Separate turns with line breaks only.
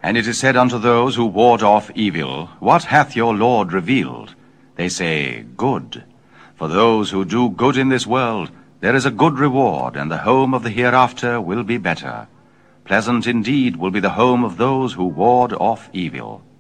And it is said unto those who ward off evil, What hath your Lord revealed? They say, Good. For those who do good in this world, there is a good reward, and the home of the hereafter will be better. Pleasant indeed will be the home of those who ward off evil.